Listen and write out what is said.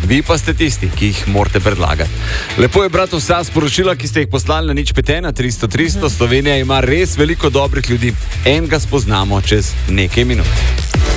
Vi pa ste tisti, ki jih morate predlagati. Lepo je brati vsa sporočila, ki ste jih poslali na 0513 Slovenija ima res veliko dobrih ljudi. Enega spoznamo čez nekaj minut.